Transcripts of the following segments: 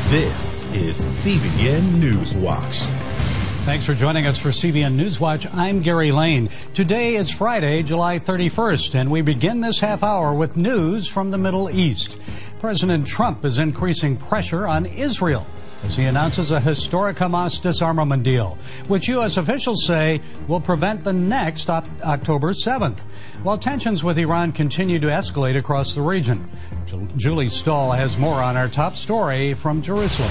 This is CBN Newswatch. Thanks for joining us for CBN Newswatch. I'm Gary Lane. Today is Friday, July 31st, and we begin this half hour with news from the Middle East. President Trump is increasing pressure on Israel as he announces a historic Hamas disarmament deal, which U.S. officials say will prevent the next October 7th, while tensions with Iran continue to escalate across the region. Julie Stahl has more on our top story from Jerusalem.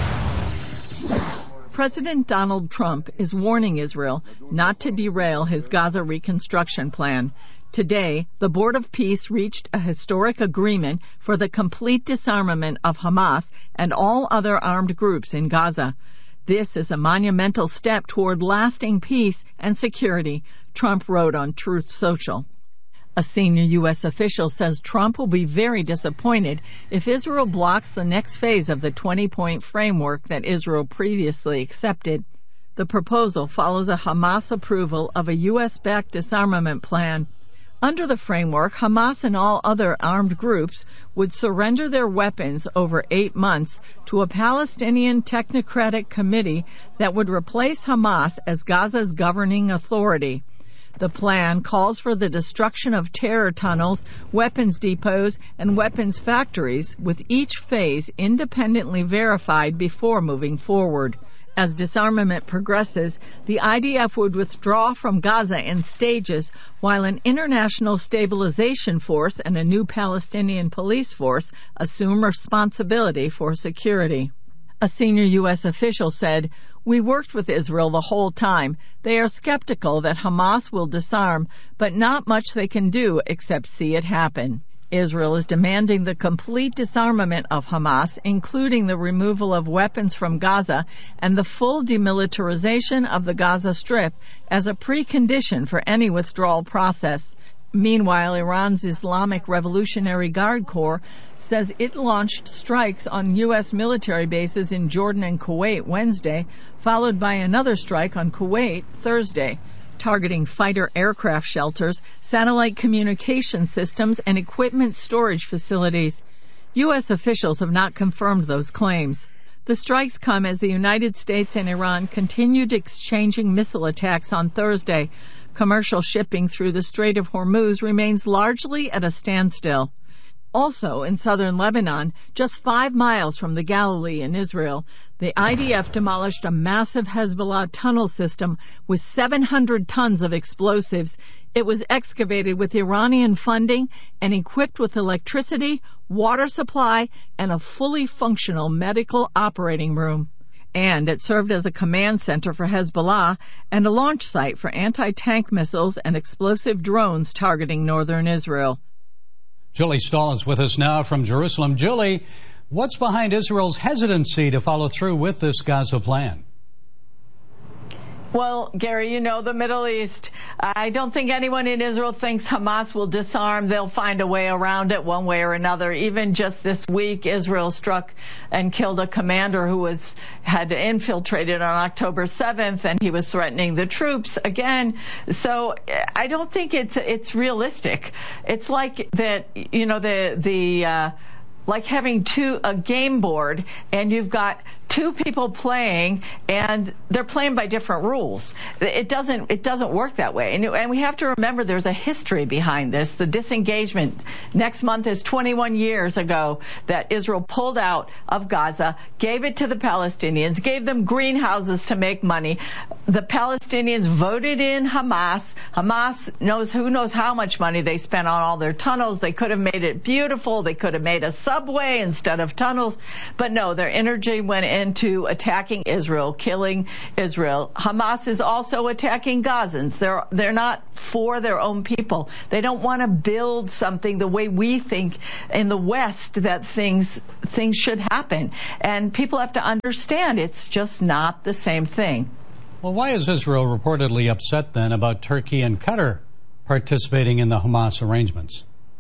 President Donald Trump is warning Israel not to derail his Gaza reconstruction plan. Today, the Board of Peace reached a historic agreement for the complete disarmament of Hamas and all other armed groups in Gaza. This is a monumental step toward lasting peace and security, Trump wrote on Truth Social. A senior U.S. official says Trump will be very disappointed if Israel blocks the next phase of the 20-point framework that Israel previously accepted. The proposal follows a Hamas approval of a U.S.-backed disarmament plan. Under the framework, Hamas and all other armed groups would surrender their weapons over 8 months to a Palestinian technocratic committee that would replace Hamas as Gaza's governing authority. The plan calls for the destruction of terror tunnels, weapons depots, and weapons factories, with each phase independently verified before moving forward. As disarmament progresses, the IDF would withdraw from Gaza in stages, while an international stabilization force and a new Palestinian police force assume responsibility for security. A senior U.S. official said, "We worked with Israel the whole time. They are skeptical that Hamas will disarm, but not much they can do except see it happen." Israel is demanding the complete disarmament of Hamas, including the removal of weapons from Gaza and the full demilitarization of the Gaza Strip as a precondition for any withdrawal process. Meanwhile, Iran's Islamic Revolutionary Guard Corps says it launched strikes on U.S. military bases in Jordan and Kuwait Wednesday, followed by another strike on Kuwait Thursday, targeting fighter aircraft shelters, satellite communication systems, and equipment storage facilities. U.S. officials have not confirmed those claims. The strikes come as the United States and Iran continued exchanging missile attacks on Thursday. Commercial shipping through the Strait of Hormuz remains largely at a standstill. Also, in southern Lebanon, just 5 miles from the Galilee in Israel, the IDF demolished a massive Hezbollah tunnel system with 700 tons of explosives. It was excavated with Iranian funding and equipped with electricity, water supply, and a fully functional medical operating room. And it served as a command center for Hezbollah and a launch site for anti-tank missiles and explosive drones targeting northern Israel. Julie Stahl is with us now from Jerusalem. Julie, what's behind Israel's hesitancy to follow through with this Gaza plan? Well, Gary, you know the Middle East. I don't think anyone in Israel thinks Hamas will disarm. They'll find a way around it one way or another. Even just this week, Israel struck and killed a commander who had infiltrated on October 7th, and he was threatening the troops again. So I don't think it's realistic. It's like that, you know, like having a game board, and you've got two people playing, and they're playing by different rules. It doesn't work that way. And we have to remember there's a history behind this. The disengagement next month is 21 years ago that Israel pulled out of Gaza, gave it to the Palestinians, gave them greenhouses to make money. The Palestinians voted in Hamas. Hamas who knows how much money they spent on all their tunnels. They could have made it beautiful. They could have made a subway instead of tunnels. But no, their energy went into attacking Israel, killing Israel. Hamas is also attacking Gazans. They're not for their own people. They don't want to build something the way we think in the West that things should happen. And people have to understand it's just not the same thing. Well, why is Israel reportedly upset then about Turkey and Qatar participating in the Hamas arrangements?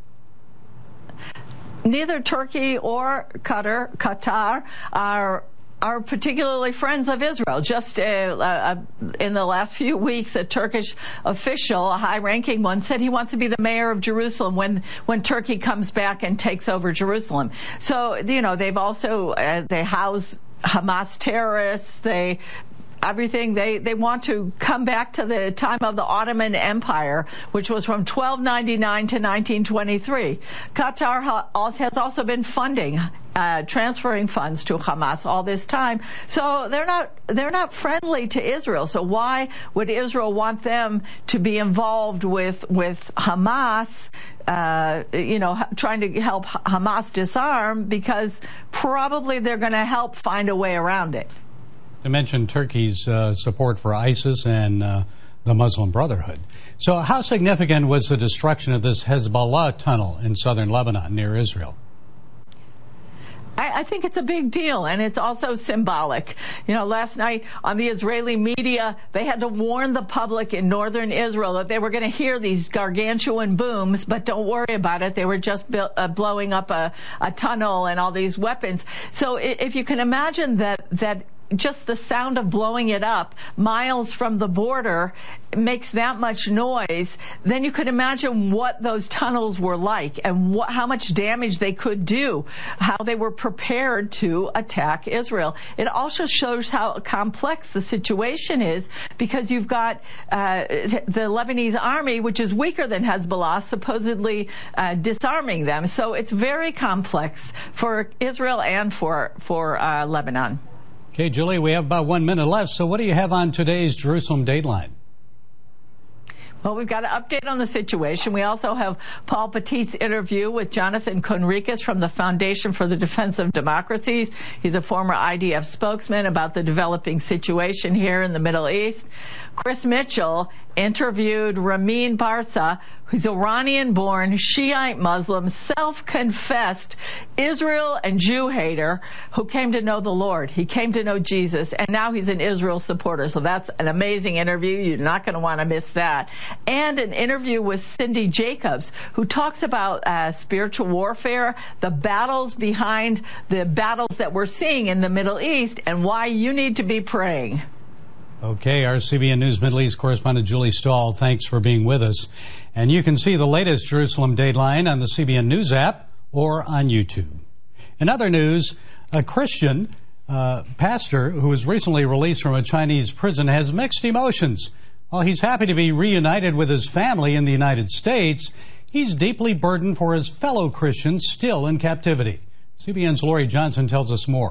Neither Turkey or Qatar are particularly friends of Israel. Just in the last few weeks, a Turkish official, a high-ranking one, said he wants to be the mayor of Jerusalem when Turkey comes back and takes over Jerusalem. So, you know, they've also they house Hamas terrorists. They want to come back to the time of the Ottoman Empire, which was from 1299 to 1923. Qatar has also been funding, transferring funds to Hamas all this time. So they're not friendly to Israel. So why would Israel want them to be involved with Hamas? Trying to help Hamas disarm, because probably they're going to help find a way around it. You mentioned Turkey's support for ISIS and the Muslim Brotherhood. So how significant was the destruction of this Hezbollah tunnel in southern Lebanon near Israel? I think it's a big deal, and it's also symbolic. Last night on the Israeli media, they had to warn the public in northern Israel that they were going to hear these gargantuan booms, but don't worry about it. They were just blowing up a tunnel and all these weapons. So if you can imagine that just the sound of blowing it up miles from the border makes that much noise, then you could imagine what those tunnels were like and how much damage they could do, how they were prepared to attack Israel. It also shows how complex the situation is, because you've got the Lebanese army, which is weaker than Hezbollah, supposedly disarming them. So it's very complex for Israel and for Lebanon. Okay, Julie, we have about 1 minute left. So what do you have on today's Jerusalem Dateline? Well, we've got an update on the situation. We also have Paul Petit's interview with Jonathan Conricus from the Foundation for the Defense of Democracies. He's a former IDF spokesman about the developing situation here in the Middle East. Chris Mitchell interviewed Ramin Barsa, who's Iranian-born Shiite Muslim, self-confessed Israel and Jew hater who came to know the Lord. He came to know Jesus, and now he's an Israel supporter. So that's an amazing interview. You're not going to want to miss that. And an interview with Cindy Jacobs, who talks about spiritual warfare, the battles behind the battles that we're seeing in the Middle East, and why you need to be praying. Okay, our CBN News Middle East correspondent Julie Stahl, thanks for being with us. And you can see the latest Jerusalem Dateline on the CBN News app or on YouTube. In other news, a Christian pastor who was recently released from a Chinese prison has mixed emotions. While he's happy to be reunited with his family in the United States, he's deeply burdened for his fellow Christians still in captivity. CBN's Lori Johnson tells us more.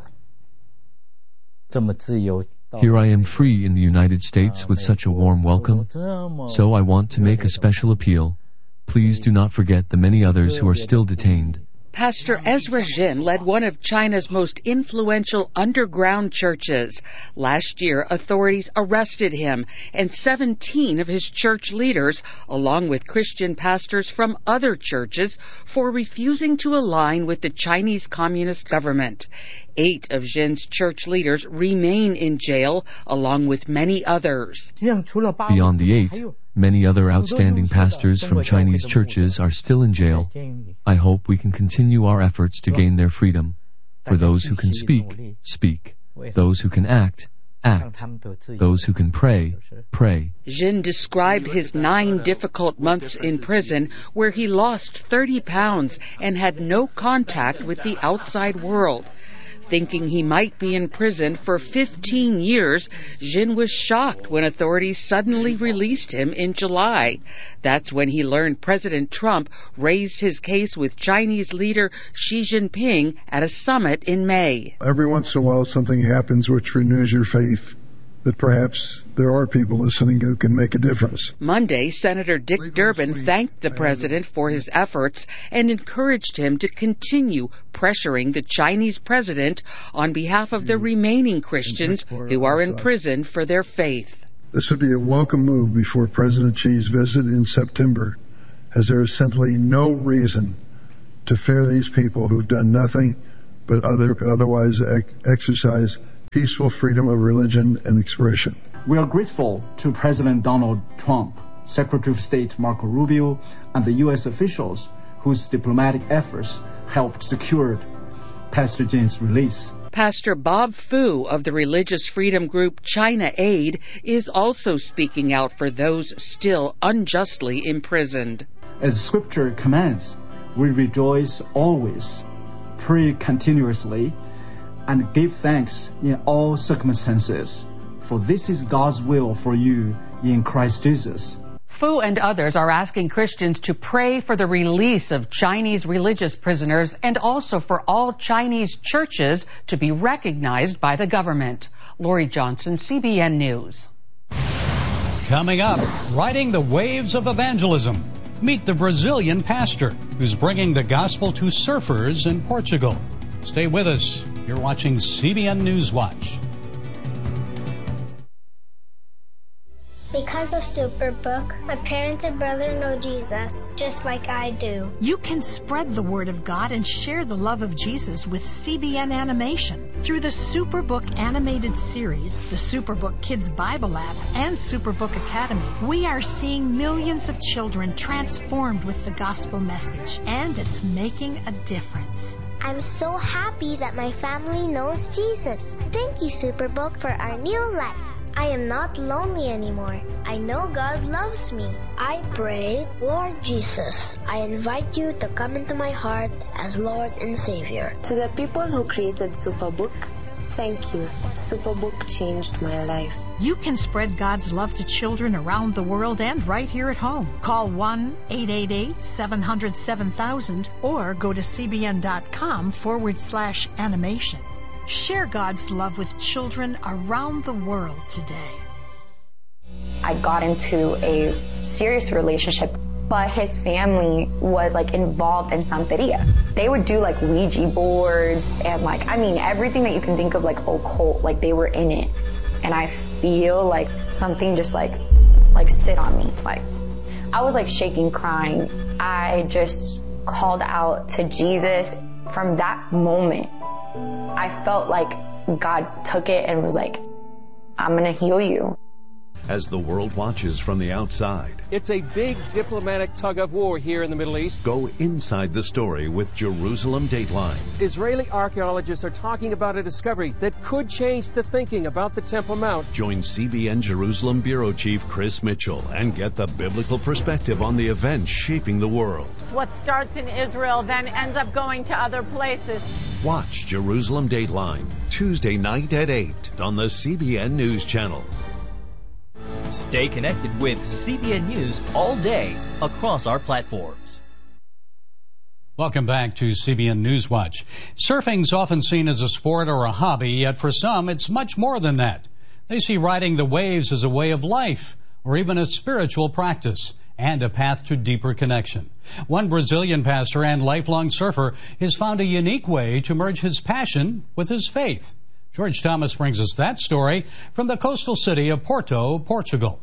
Here I am free in the United States with such a warm welcome. So I want to make a special appeal. Please do not forget the many others who are still detained. Pastor Ezra Jin led one of China's most influential underground churches. Last year, authorities arrested him and 17 of his church leaders, along with Christian pastors from other churches, for refusing to align with the Chinese Communist government. 8 of Jin's church leaders remain in jail, along with many others. Beyond the 8, many other outstanding pastors from Chinese churches are still in jail. I hope we can continue our efforts to gain their freedom. For those who can speak, speak. Those who can act, act. Those who can pray, pray. Jin described his 9 difficult months in prison, where he lost 30 pounds and had no contact with the outside world. Thinking he might be in prison for 15 years, Jin was shocked when authorities suddenly released him in July. That's when he learned President Trump raised his case with Chinese leader Xi Jinping at a summit in May. Every once in a while something happens which renews your faith that perhaps there are people listening who can make a difference. Monday, Senator Dick Durbin thanked the president for his efforts and encouraged him to continue pressuring the Chinese president on behalf of the remaining Christians who are in prison for their faith. This would be a welcome move before President Xi's visit in September, as there is simply no reason to fear these people who've done nothing but otherwise exercise peaceful freedom of religion and expression. We are grateful to President Donald Trump, Secretary of State Marco Rubio, and the U.S. officials whose diplomatic efforts helped secure Pastor Jin's release. Pastor Bob Fu of the religious freedom group China Aid is also speaking out for those still unjustly imprisoned. As Scripture commands, we rejoice always, pray continuously, and give thanks in all circumstances, for this is God's will for you in Christ Jesus. Fu and others are asking Christians to pray for the release of Chinese religious prisoners and also for all Chinese churches to be recognized by the government. Lori Johnson, CBN News. Coming up, riding the waves of evangelism. Meet the Brazilian pastor who's bringing the gospel to surfers in Portugal. Stay with us. You're watching CBN News Watch. Because of Superbook, my parents and brother know Jesus, just like I do. You can spread the word of God and share the love of Jesus with CBN Animation. Through the Superbook animated series, the Superbook Kids Bible app, and Superbook Academy, we are seeing millions of children transformed with the gospel message, and it's making a difference. I'm so happy that my family knows Jesus. Thank you, Superbook, for our new life. I am not lonely anymore. I know God loves me. I pray, Lord Jesus, I invite you to come into my heart as Lord and Savior. To the people who created Superbook, thank you. Superbook changed my life. You can spread God's love to children around the world and right here at home. Call 1-888-700-7000 or go to cbn.com/animation. Share God's love with children around the world today. I got into a serious relationship, but his family was involved in Santeria. They would do Ouija boards and everything that you can think of occult, they were in it. And I feel something just sit on me. I was shaking, crying. I just called out to Jesus. From that moment, I felt God took it and was I'm going to heal you. As the world watches from the outside, it's a big diplomatic tug of war here in the Middle East. Go inside the story with Jerusalem Dateline. Israeli archaeologists are talking about a discovery that could change the thinking about the Temple Mount. Join CBN Jerusalem Bureau Chief Chris Mitchell and get the biblical perspective on the events shaping the world. What starts in Israel then ends up going to other places. Watch Jerusalem Dateline Tuesday night at 8 on the CBN News Channel. Stay connected with CBN News all day across our platforms. Welcome back to CBN News Watch. Surfing's often seen as a sport or a hobby, yet for some it's much more than that. They see riding the waves as a way of life or even a spiritual practice and a path to deeper connection. One Brazilian pastor and lifelong surfer has found a unique way to merge his passion with his faith. George Thomas brings us that story from the coastal city of Porto, Portugal.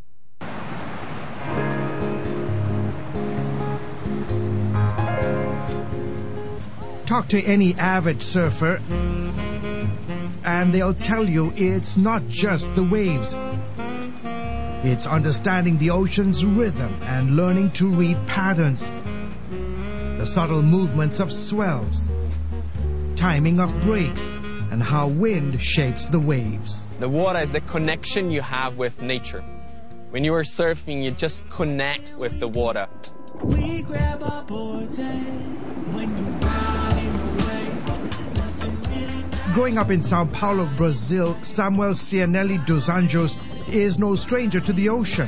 Talk to any avid surfer, and they'll tell you it's not just the waves. It's understanding the ocean's rhythm and learning to read patterns, the subtle movements of swells, timing of breaks, and how wind shapes the waves. The water is the connection you have with nature. When you are surfing, you just connect with the water. We grab our boards and when you ride in the wave, nothing really. Growing up in Sao Paulo, Brazil, Samuel Cianelli dos Anjos is no stranger to the ocean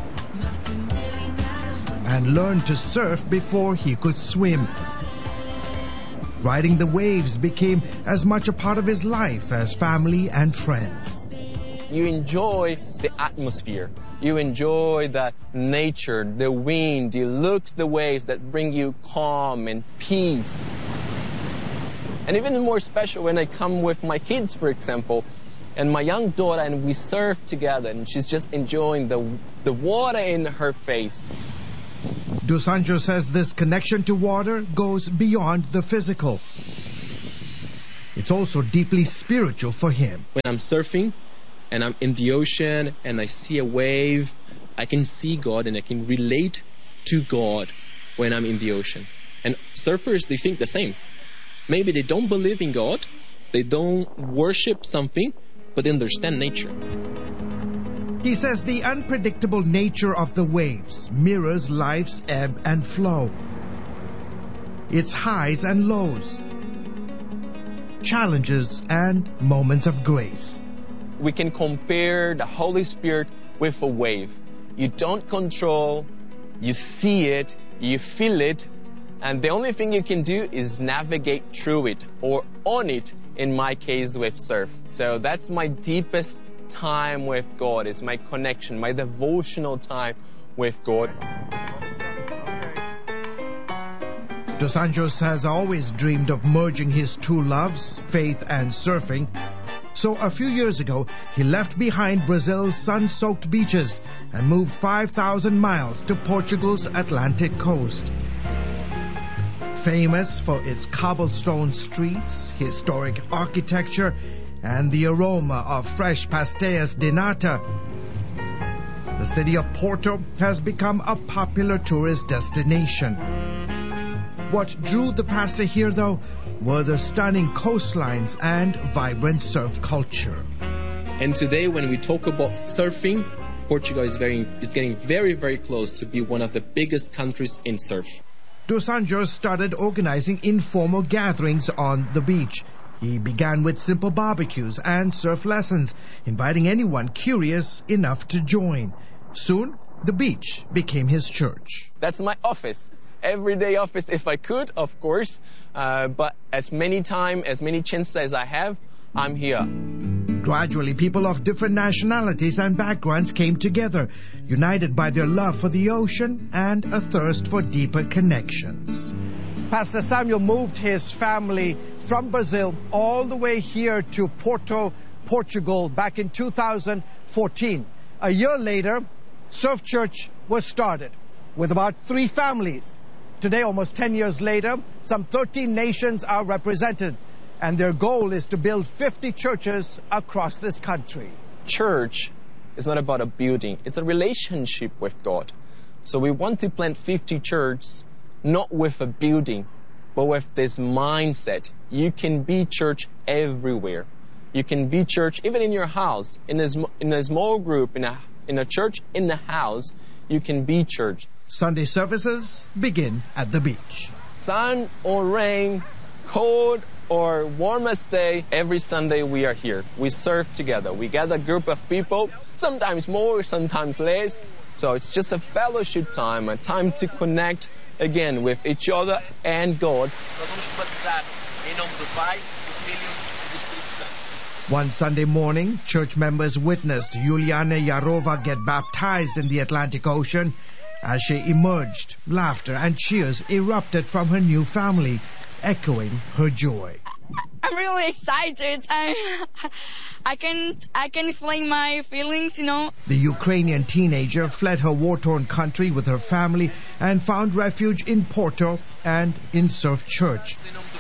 and learned to surf before he could swim. Riding the waves became as much a part of his life as family and friends. You enjoy the atmosphere. You enjoy the nature, the wind. You look at the waves that bring you calm and peace. And even more special when I come with my kids, for example, and my young daughter, and we surf together, and she's just enjoying the water in her face. Dos Anjos says this connection to water goes beyond the physical. It's also deeply spiritual for him. When I'm surfing and I'm in the ocean and I see a wave, I can see God and I can relate to God when I'm in the ocean. And surfers, they think the same. Maybe they don't believe in God, they don't worship something, but they understand nature. He says the unpredictable nature of the waves mirrors life's ebb and flow, its highs and lows. challenges, and moments of grace. We can compare the Holy Spirit with a wave. You don't control, you see it, you feel it, and the only thing you can do is navigate through it or on it, in my case with surf. So that's my deepest time with God, is my connection, my devotional time with God. Dos Anjos has always dreamed of merging his two loves, faith and surfing. So a few years ago, he left behind Brazil's sun-soaked beaches and moved 5,000 miles to Portugal's Atlantic coast. Famous for its cobblestone streets, historic architecture, and the aroma of fresh pastéis de nata, the city of Porto has become a popular tourist destination. What drew the pastor here, though, were the stunning coastlines and vibrant surf culture. And today, when we talk about surfing, Portugal is getting very, very close to be one of the biggest countries in surf. Dos Anjos started organizing informal gatherings on the beach. He began with simple barbecues and surf lessons, inviting anyone curious enough to join. Soon, the beach became his church. That's my office. Everyday office if I could, of course, but as many chances as I have, I'm here. Gradually, people of different nationalities and backgrounds came together, united by their love for the ocean and a thirst for deeper connections. Pastor Samuel moved his family from Brazil all the way here to Porto, Portugal, back in 2014. A year later, Surf Church was started with about 3 families. Today, almost 10 years later, some 13 nations are represented, and their goal is to build 50 churches across this country. Church is not about a building. It's a relationship with God. So we want to plant 50 churches, not with a building, but with this mindset. You can be church everywhere. You can be church even in your house, in a small group, in a church in the house. You can be church. Sunday services begin at the beach. Sun or rain, cold or warmest day, every Sunday we are here. We serve together. We gather a group of people, sometimes more, sometimes less. So it's just a fellowship time, a time to connect again with each other and God. One Sunday morning, church members witnessed Juliana Yarova get baptized in the Atlantic Ocean. As she emerged, laughter and cheers erupted from her new family, echoing her joy. I'm really excited. I can explain my feelings, The Ukrainian teenager fled her war-torn country with her family and found refuge in Porto and in Surf Church.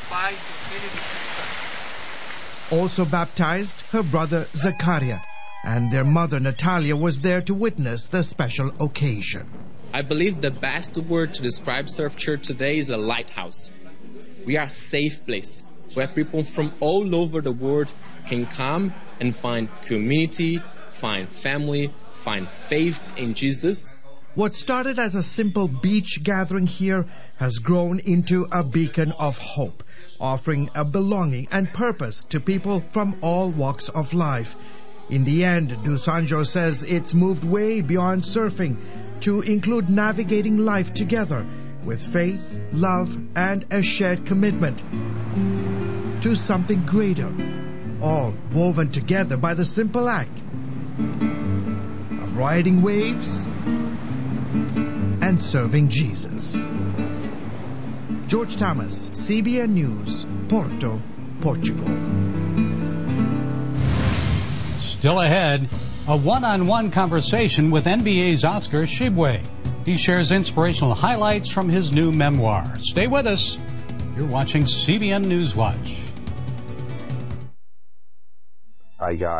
Also baptized, her brother Zakaria, and their mother Natalia was there to witness the special occasion. I believe the best word to describe Surf Church today is a lighthouse. We are a safe place where people from all over the world can come and find community, find family, find faith in Jesus. What started as a simple beach gathering here has grown into a beacon of hope, offering a belonging and purpose to people from all walks of life. In the end, Dos Anjos says it's moved way beyond surfing to include navigating life together with faith, love, and a shared commitment to something greater, all woven together by the simple act of riding waves and serving Jesus. George Thomas, CBN News, Porto, Portugal. Still ahead, a one-on-one conversation with NBA's Oscar Tshiebwe. He shares inspirational highlights from his new memoir. Stay with us. You're watching CBN Newswatch. I got